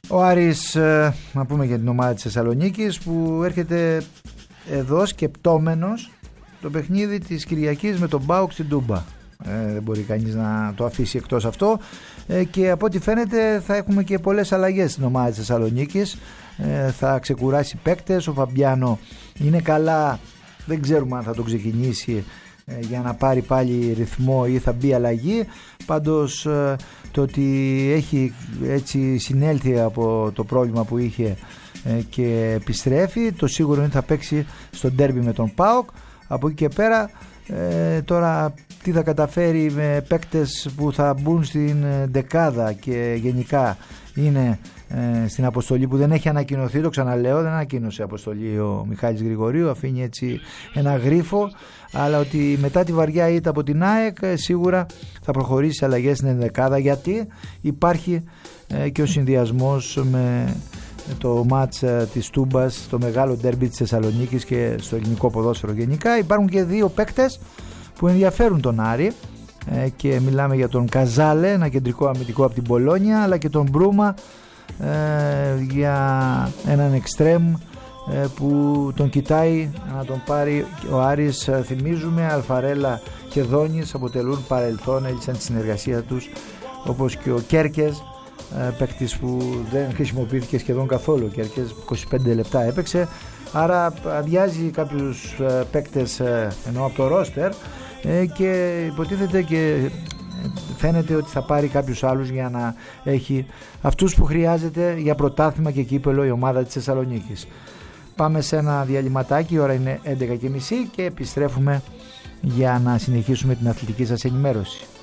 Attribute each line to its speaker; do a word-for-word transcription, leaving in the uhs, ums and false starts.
Speaker 1: Ο Άρης, να πούμε για την ομάδα της Θεσσαλονίκης, που έρχεται εδώ σκεπτόμενος το παιχνίδι της Κυριακής με τον ΠΑΟΚ στην Τούμπα. Ε, δεν μπορεί κανείς να το αφήσει εκτός αυτό, ε, και από ό,τι φαίνεται θα έχουμε και πολλές αλλαγές στην ομάδα της Θεσσαλονίκης. ε, θα ξεκουράσει παίκτες. Ο Φαμπιάνο είναι καλά, δεν ξέρουμε αν θα τον ξεκινήσει ε, για να πάρει πάλι ρυθμό ή θα μπει αλλαγή. Πάντως ε, το ότι έχει έτσι συνέλθει από το πρόβλημα που είχε ε, και επιστρέφει, το σίγουρο είναι ότι θα παίξει στο ντέρμπι με τον ΠΑΟΚ. Από εκεί και πέρα ε, τώρα τι θα καταφέρει με παίκτες που θα μπουν στην δεκάδα και γενικά είναι ε, στην αποστολή που δεν έχει ανακοινωθεί, το ξαναλέω, δεν ανακοίνωσε αποστολή ο Μιχάλης Γρηγορίου, αφήνει έτσι ένα γρίφο, αλλά ότι μετά τη βαριά ήττα από την ΑΕΚ ε, σίγουρα θα προχωρήσει σε αλλαγές στην δεκάδα, γιατί υπάρχει ε, και ο συνδυασμός με το μάτς της Τούμπας, το μεγάλο ντέρμπι της Θεσσαλονίκης και στο ελληνικό ποδόσφαιρο γενικά. Υπάρχουν και δύο παίκτες που ενδιαφέρουν τον Άρη ε, και μιλάμε για τον Καζάλε, ένα κεντρικό αμυντικό από την Πολόνια, αλλά και τον Μπρούμα ε, για έναν εξτρέμ ε, που τον κοιτάει να τον πάρει ο Άρης. ε, θυμίζουμε Αλφαρέλα και Δόνης αποτελούν παρελθόν, έλυσαν τη συνεργασία τους, όπως και ο Κέρκες, παίκτης που δεν χρησιμοποιήθηκε σχεδόν καθόλου. Ο Κέρκες είκοσι πέντε λεπτά έπαιξε, άρα αδειάζει κάποιους παίκτες ενώ από το ρόστερ και υποτίθεται και φαίνεται ότι θα πάρει κάποιους άλλους για να έχει αυτούς που χρειάζεται για πρωτάθλημα και κύπελλο η ομάδα της Θεσσαλονίκης. Πάμε σε ένα διαλυματάκι, η ώρα είναι έντεκα και μισή και επιστρέφουμε για να συνεχίσουμε την αθλητική σας ενημέρωση.